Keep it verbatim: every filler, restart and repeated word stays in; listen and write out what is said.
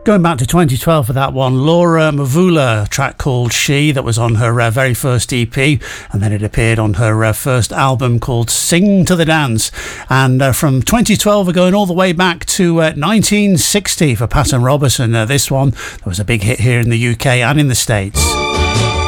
Going back to twenty twelve for that one, Laura Mvula, a track called She, that was on her uh, very first E P, and then it appeared on her uh, first album called Sing to the Dance. And uh, from twenty twelve, we're going all the way back to uh, nineteen sixty for Patton Robertson. Uh, this one, that was a big hit here in the U K and in the States.